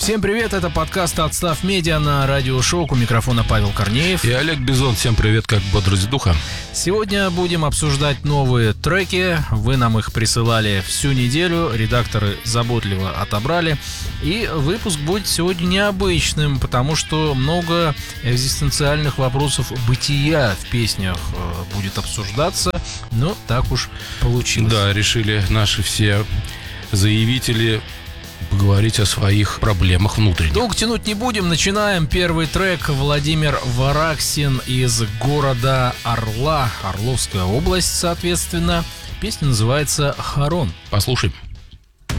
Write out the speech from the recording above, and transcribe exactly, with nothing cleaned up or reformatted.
Всем привет, это подкаст «Отстав медиа» на радиошоу. У микрофона Павел Корнеев и Олег Бизон. Всем привет, как бодрость духа. Сегодня будем обсуждать новые треки. Вы нам их присылали всю неделю, редакторы заботливо отобрали. И выпуск будет сегодня необычным, потому что много экзистенциальных вопросов бытия в песнях будет обсуждаться. Но так уж получилось. Да, решили наши все заявители поговорить о своих проблемах внутренних. Долго тянуть не будем, начинаем. Первый трек. Владимир Вараксин из города Орла, Орловская область, соответственно. Песня называется «Харон». Послушаем.